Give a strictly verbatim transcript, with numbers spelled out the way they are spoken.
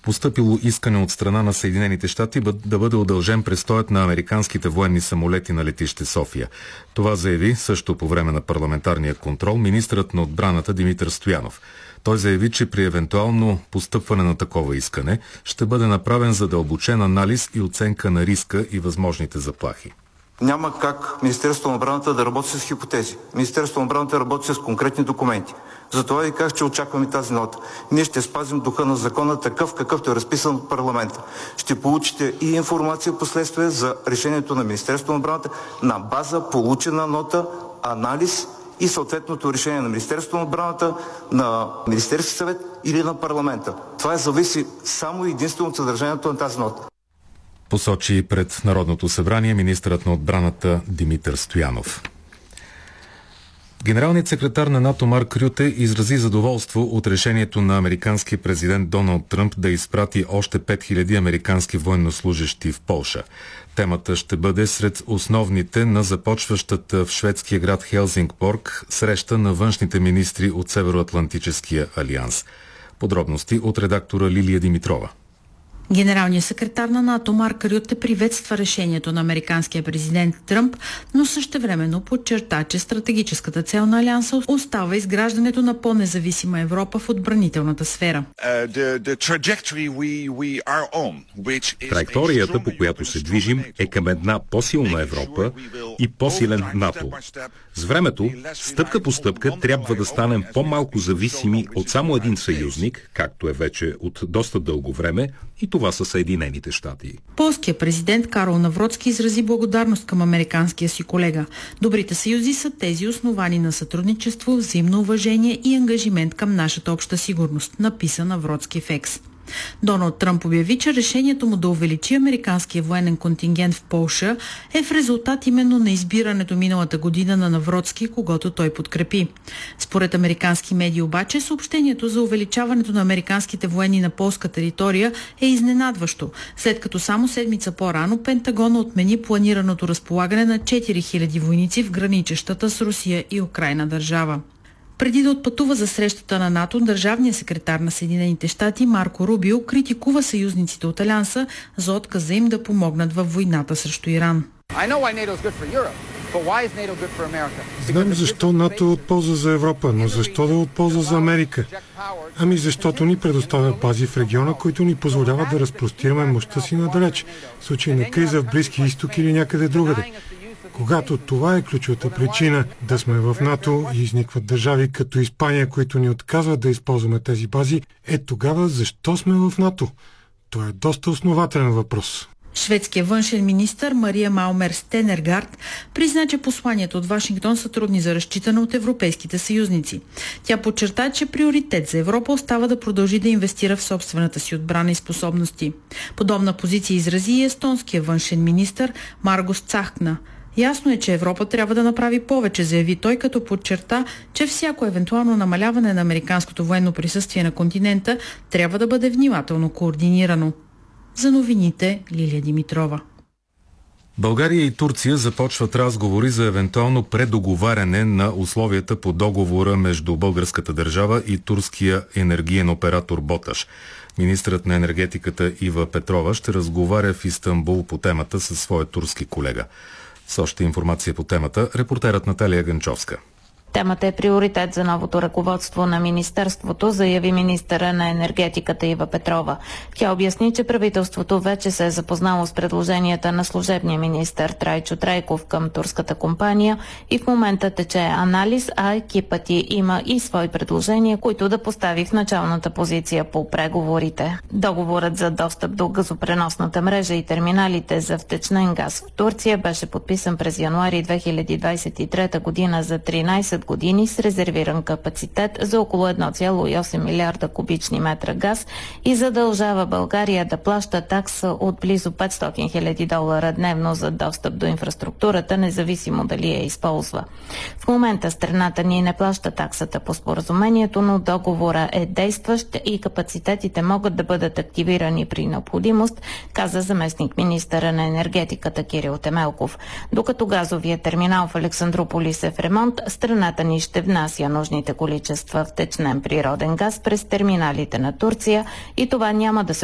постъпило искане от страна на Съединените щати да бъде удължен престоят на американските военни самолети на летище София. Това заяви също по време на парламентарния контрол министърът на отбраната Димитър Стоянов. Той заяви, че при евентуално постъпване на такова искане ще бъде направен задълбочен анализ и оценка на риска и възможните заплахи. Няма как Министерството на отбраната да работи с хипотези. Министерството на отбраната работи с конкретни документи. Затова ви казах, че очакваме тази нота. Ние ще спазим духа на закона такъв, какъвто е разписан от парламента. Ще получите и информация последствие за решението на Министерството на отбраната на база получена нота, анализ и съответното решение на Министерството на отбраната, на Министерския съвет или на парламента. Това зависи само и единствено от съдържанието на тази нота. Посочи пред Народното събрание министърът на отбраната Димитър Стоянов. Генералният секретар на НАТО Марк Рюте изрази задоволство от решението на американския президент Доналд Тръмп да изпрати още пет хиляди американски военнослужещи в Полша. Темата ще бъде сред основните на започващата в шведския град Хелзингборг среща на външните министри от Североатлантическия алианс. Подробности от редактора Лилия Димитрова. Генералният секретар на НАТО Марк Рюте приветства решението на американския президент Тръмп, но същевременно подчерта, че стратегическата цел на алианса остава изграждането на по-независима Европа в отбранителната сфера. Траекторията, по която се движим, е към една по-силна Европа и по-силен НАТО. С времето, стъпка по стъпка, трябва да станем по-малко зависими от само един съюзник, както е вече от доста дълго време, и това са Съединените щати. Полският президент Карол Навроцки изрази благодарност към американския си колега. Добрите съюзи са тези основани на сътрудничество, взаимно уважение и ангажимент към нашата обща сигурност, написа Навроцки в Екс. Доналд Тръмп обяви, че решението му да увеличи американския военен контингент в Полша е в резултат именно на избирането миналата година на Навроцки, когото той подкрепи. Според американски медии обаче, съобщението за увеличаването на американските военни на полска територия е изненадващо, след като само седмица по-рано Пентагона отмени планираното разполагане на четири хиляди войници в граничещата с Русия и Украйна държава. Преди да отпътува за срещата на НАТО, държавният секретар на Съединените щати Марко Рубио критикува съюзниците от Алианса за отказа им да помогнат във войната срещу Иран. Знам защо НАТО е от полза за Европа, но защо да е от полза за Америка? Ами защото ни предоставя бази в региона, които ни позволяват да разпростираме мощта си надалеч, в случай на криза в Близкия изток или някъде другаде. Когато това е ключовата причина да сме в НАТО и изникват държави като Испания, които ни отказват да използваме тези бази, е тогава защо сме в НАТО? Това е доста основателен въпрос. Шведският външен министър Мария Малмер Стенергард призна, че посланието от Вашингтон са трудни за разчитане от европейските съюзници. Тя подчерта, че приоритет за Европа остава да продължи да инвестира в собствената си отбрана и способности. Подобна позиция изрази и естонския външен министър Маргос Цахкна. Ясно е, че Европа трябва да направи повече, заяви той, като подчерта, че всяко евентуално намаляване на американското военно присъствие на континента трябва да бъде внимателно координирано. За новините Лилия Димитрова. България и Турция започват разговори за евентуално предоговаряне на условията по договора между българската държава и турския енергиен оператор Боташ. Министърът на енергетиката Ива Петрова ще разговаря в Истанбул по темата със своя турски колега. С още информация по темата, репортерът Наталия Ганчовска. Темата е приоритет за новото ръководство на министерството, заяви министъра на енергетиката Ива Петрова. Тя обясни, че правителството вече се е запознало с предложенията на служебния министър Трайчо Трайков към турската компания и в момента тече анализ, а екипът й има и свои предложения, които да постави в началната позиция по преговорите. Договорът за достъп до газопреносната мрежа и терминалите за втечнен газ в Турция беше подписан през януари две хиляди двадесет и трета година за тринадесет години с резервиран капацитет за около едно цяло и осем милиарда кубични метра газ и задължава България да плаща такса от близо петстотин хиляди долара дневно за достъп до инфраструктурата, независимо дали я използва. В момента страната ни не плаща таксата по споразумението, но договора е действащ и капацитетите могат да бъдат активирани при необходимост, каза заместник министъра на енергетиката Кирил Темелков. Докато газовия терминал в Александруполис е в ремонт, страната ни ще внася нужните количества втечнен природен газ през терминалите на Турция и това няма да се